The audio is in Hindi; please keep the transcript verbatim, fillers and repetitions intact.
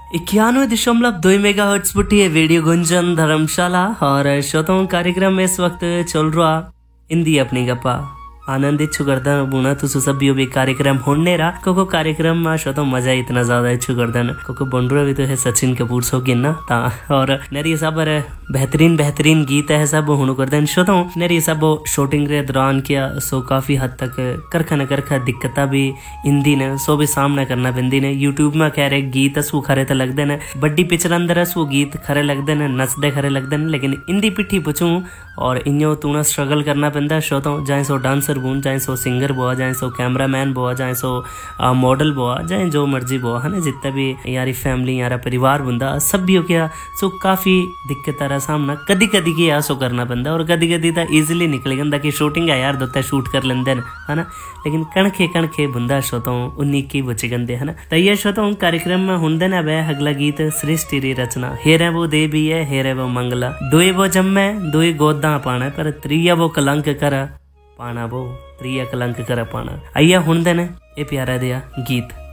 इक्यानवे दशमलव दो मेगा हर्ट्ज पर है वीडियो गुंजन धर्मशाला और श्रोताओं कार्यक्रम में इस वक्त चल रहा हिंदी अपनी गप्पा आनंदित छुगर्दन बुना तो सभी भी कार्यक्रम होने रहा को कार्यक्रम में श्रोताओं मजा इतना ज्यादा छुगर्दन को बंडुरा भी तो है सचिन कपूर सो गिना ता और नरी सब बेहतरीन बेहतरीन गीत है सब हुनु करदन श्रोताओं नरी सब शूटिंग रे दौरान किया सो काफी हद तक करखा न करखा दिक्कता भी हिंदी ने सो भी सामना करना पेंदी ने यूट्यूब में कह रहे गीत सो खरे तो लगते ने बड्डी पिक्चर अंदर सो गीत खरे लगते ने नचदे खरे लगते ने लेकिन हिंदी पिट्ठी पूछूं और इन्हों तूना स्ट्रगल करना पेंदा श्रोताओं जाए सो डांसर बून जाए सो सिंगर बोआ जाए सो कैमरामैन बोआ जाए सो मॉडल बोआ जाए जो मर्जी बोआ है ना जितना भी यारी फैमिली यारा परिवार बुंदा सब भी हो गया सो काफी दिक्कत आ सामना कदी कदी की आ सो करना पेंदा और कदी कदी तो ईजिली निकल गंदा कि शूटिंग है यार दोता शूट कर लेंदे है ना लेकिन कणखे कणखे बुंदा श्रोताओं उन्नी की बची गंदे है ना तो ये श्रोताओं कार्यक्रम में हुंदे ना वह अगला गीत सृष्टि री रचना हेरे वो देवी है हेरे वो मंगला दोए वो जम्मे दोए गोदा पाना पर त्रिया वो कलंक कर पाना वो त्रिया कलंक कर पाना आइया हुंदे ने ये प्यारा दिया गीत।